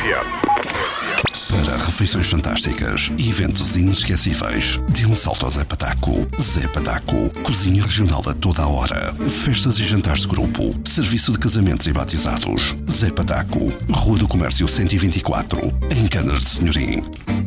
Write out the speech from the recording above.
Para refeições fantásticas e eventos inesquecíveis, dê um salto ao Zé Pataco. Zé Pataco, cozinha regional a toda a hora. Festas e jantares de grupo. Serviço de casamentos e batizados. Zé Pataco, Rua do Comércio 124, em Canas de Senhorim.